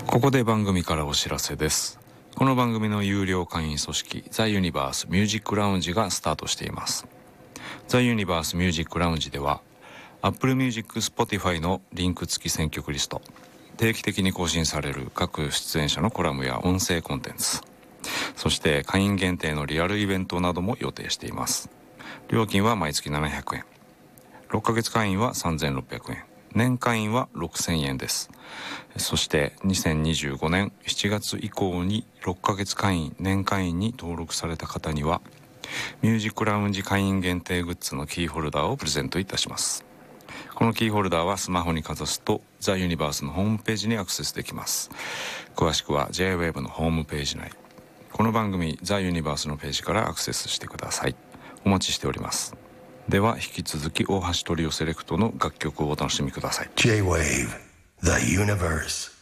ここで番組からお知らせです。この番組の有料会員組織ザ・ユニバースミュージックラウンジがスタートしています。ザ・ユニバースミュージックラウンジでは Apple Music、Spotify のリンク付き選曲リスト、定期的に更新される各出演者のコラムや音声コンテンツ、そして会員限定のリアルイベントなども予定しています。料金は毎月700円、6ヶ月会員は3600円、年会員は6000円です。そして2025年7月以降に6ヶ月会員、年会員に登録された方にはミュージックラウンジ会員限定グッズのキーホルダーをプレゼントいたします。このキーホルダーはスマホにかざすとザ・ユニバースのホームページにアクセスできます。詳しくは J-WAVE のホームページ内、この番組ザ・ユニバースのページからアクセスしてください。お待ちしております。では引き続き大橋トリオセレクトの楽曲をお楽しみください。 J-WAVE The Universe